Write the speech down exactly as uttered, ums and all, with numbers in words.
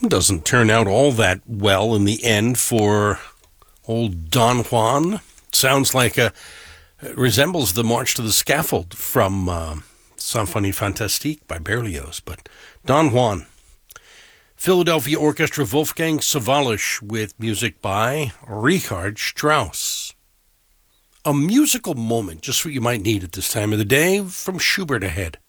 Doesn't turn out all that well in the end for old Don Juan. Sounds like a it resembles the March to the Scaffold from uh, Symphonie Fantastique by Berlioz, but Don Juan. Philadelphia Orchestra, Wolfgang Sawallisch with music by Richard Strauss. A musical moment, just what you might need at this time of the day, from Schubert ahead.